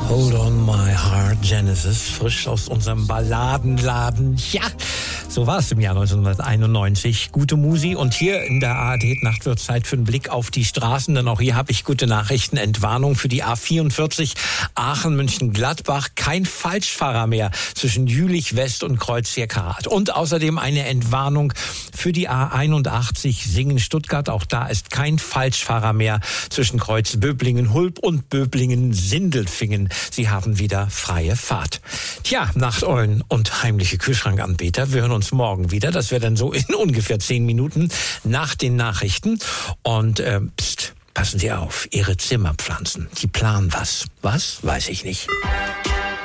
Hold on my heart, Genesis, frisch aus unserem Balladenladen. Ja, so war es im Jahr 1991. Gute Musi und hier in der ARD Nacht wird Zeit für einen Blick auf die Straßen, denn auch hier habe ich gute Nachrichten. Entwarnung für die A44 Aachen-München-Gladbach. Kein Falschfahrer mehr zwischen Jülich West und Kreuz-Sierkrath. Und außerdem eine Entwarnung für die A81 Singen-Stuttgart. Auch da ist kein Falschfahrer mehr zwischen Kreuz Böblingen-Hulb und Böblingen-Sindelfingen. Sie haben wieder freie Fahrt. Tja, Nachteulen und heimliche Kühlschrankanbieter. Wir hören uns morgen wieder. Das wäre dann so in ungefähr 10 Minuten nach den Nachrichten. Und passen Sie auf, Ihre Zimmerpflanzen, die planen was. Was? Weiß ich nicht.